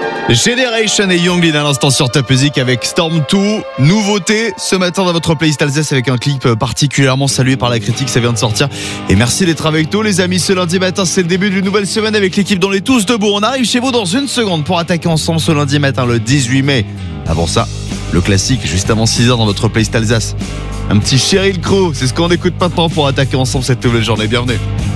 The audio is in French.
Generation et Younglin à l'instant sur Top Music avec Storm 2. Nouveauté ce matin dans votre playlist Alsace avec un clip particulièrement salué par la critique, ça vient de sortir. Et merci d'être avec nous les amis, ce lundi matin c'est le début d'une nouvelle semaine avec l'équipe dans les Tous Debout. On arrive chez vous dans une seconde pour attaquer ensemble ce lundi matin le 18 mai. Avant ça, le classique juste avant 6h dans votre playlist Alsace. Un petit Sheryl Crow, c'est ce qu'on écoute maintenant pour attaquer ensemble cette nouvelle journée. Bienvenue.